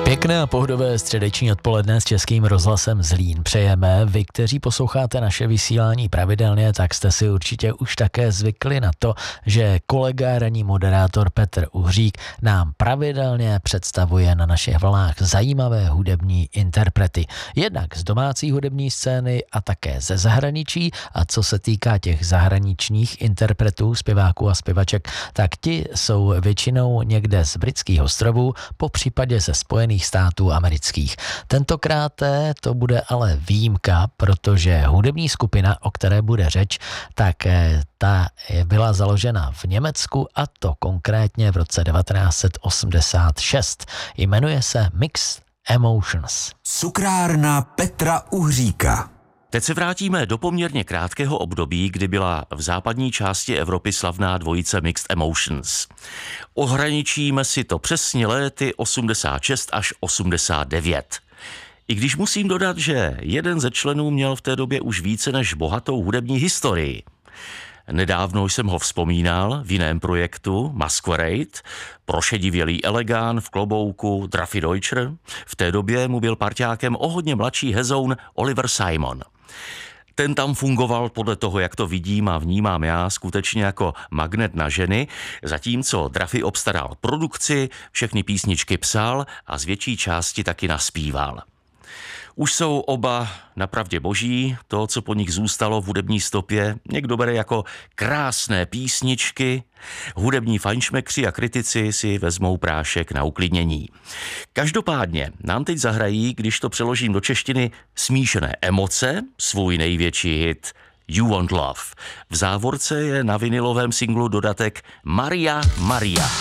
Pěkné a pohodové středeční odpoledne s Českým rozhlasem Zlín přejeme. Vy, kteří posloucháte naše vysílání pravidelně, tak jste si určitě už také zvykli na to, že kolega ranní moderátor Petr Uhřík nám pravidelně představuje na našich vlnách zajímavé hudební interprety. Jednak z domácí hudební scény a také ze zahraničí. A co se týká těch zahraničních interpretů, zpěváků a zpěvaček, tak ti jsou většinou někde z Britských ostrovů, po případě ze Spojených států amerických. Tentokrát to bude ale výjimka, protože hudební skupina, o které bude řeč, tak ta byla založena v Německu, a to konkrétně v roce 1986. Jmenuje se Mixed Emotions. Cukrárna Petra Uhříka. Teď se vrátíme do poměrně krátkého období, kdy byla v západní části Evropy slavná dvojice Mixed Emotions. Ohraničíme si to přesně léty 86 až 89. I když musím dodat, že jeden ze členů měl v té době už více než bohatou hudební historii. Nedávno jsem ho vzpomínal v jiném projektu Masquerade, prošedivělý elegán v klobouku Draffy Deutscher. V té době mu byl parťákem o hodně mladší hezoun Oliver Simon. Ten tam fungoval podle toho, jak to vidím a vnímám já, skutečně jako magnet na ženy, zatímco Draffy obstaral produkci, všechny písničky psal a z větší části taky naspíval. Už jsou oba napravdě boží, to, co po nich zůstalo v hudební stopě, někdo bere jako krásné písničky, hudební fajnšmekři a kritici si vezmou prášek na uklidnění. Každopádně nám teď zahrají, když to přeložím do češtiny, Smíšené emoce, svůj největší hit You Want Love. V závorce je na vinilovém singlu dodatek Maria Maria.